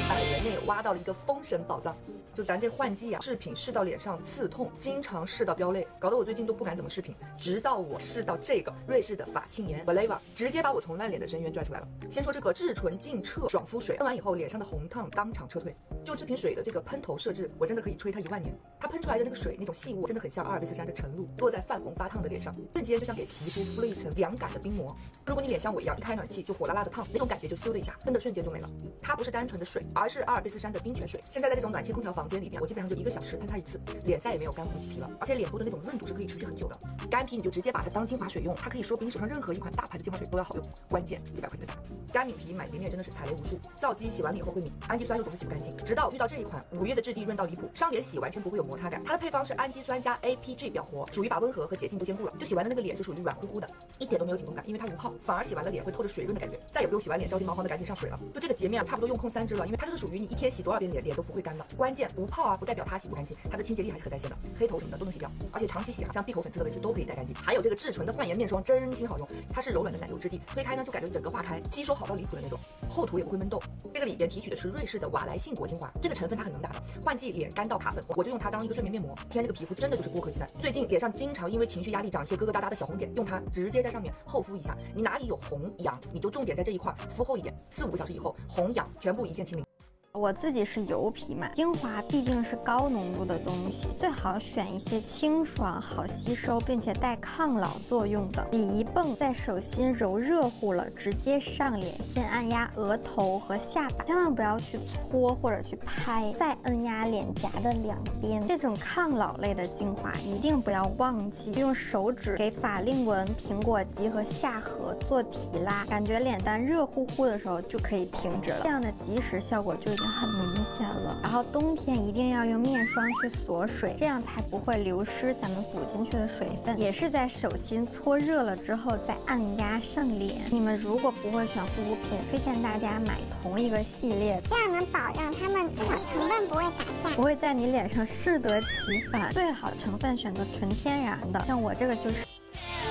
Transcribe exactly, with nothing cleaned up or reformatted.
百元内挖到了一个封神宝藏。就咱这换季啊，饰品试到脸上刺痛，经常试到飙泪，搞得我最近都不敢怎么饰品。直到我试到这个瑞士的法沁颜 Valeva， 直接把我从烂脸的深渊拽出来了。先说这个至纯净澈爽肤水，喷完以后脸上的红烫当场撤退。就这瓶水的这个喷头设置，我真的可以吹它一万年。它喷出来的那个水，那种细雾真的很像阿尔卑斯山的晨露，落在泛红发烫的脸上，瞬间就像给皮肤敷了一层凉感的冰膜。如果你脸像我一样一开暖气就火辣辣的烫，那种感觉就咻的一下，喷的瞬间就没了。它不是单纯的水，而是阿尔卑斯山的冰泉水。现在在这种暖气空调房间里面，我基本上就一个小时喷它一次，脸再也没有干红起皮了。而且脸部的那种润度是可以持续很久的。干皮你就直接把它当精华水用，它可以说比你手上任何一款大牌的精华水都要好用。关键几百块钱的价。干敏皮买洁面真的是踩雷无数，皂基洗完了以后会抿，氨基酸又总是洗不干净。直到遇到这一款五月的质地润到离谱，上脸洗完全不会有摩擦感。它的配方是氨基酸加 A P G 表活，属于把温和和洁净都兼顾了。就洗完的那个脸就属于软乎乎的，一点都没有紧绷感，因为它无泡，反而洗完了脸会透着水润的感觉，再也不用洗完脸着急忙慌的赶紧上水了。就这个洁面啊，差不多用控三支了，因为它就是属于你一天洗多少遍脸脸都不会干的。关键无泡啊，不代表它洗不干净，它的清洁力还是可在线的，黑头什么的都能洗掉，而且长期洗啊，像闭口粉刺的位置都可以带干净。还有这个至纯的焕颜面霜真心好用，它是柔软的奶油质地，推开呢就感觉整个化开，吸收好到离谱的那种，厚涂也不会闷痘。这个里边提取的是瑞士的瓦莱信果精华，这个成分它很能打的，换季脸干到卡粉，我就用它当一个睡眠面膜。天，这个皮肤真的就是剥壳鸡蛋。最近脸上经常因为情绪压力长一些疙疙瘩瘩的小红点，用它直接在上面厚敷一下，你哪里有红痒，你就重点在这一块敷厚一点，四五个小时以后红痒全部一键清零。 我自己是油皮嘛，精华毕竟是高浓度的东西，最好选一些清爽、好吸收，并且带抗老作用的。洗一泵，在手心揉热乎了，直接上脸，先按压额头和下巴，千万不要去搓或者去拍，再按压脸颊的两边。这种抗老类的精华一定不要忘记用手指给法令纹、苹果肌和下颌做提拉，感觉脸蛋热乎乎的时候就可以停止了，这样的及时效果就已经很明显了。然后冬天一定要用面霜去锁水，这样才不会流失咱们补进去的水分。也是在手心搓热了之后再按压上脸。你们如果不会选护肤品，推荐大家买同一个系列， 这样能保证它们至少成分不会打架， 不会在你脸上适得其反。最好成分选择纯天然的，像我这个就是。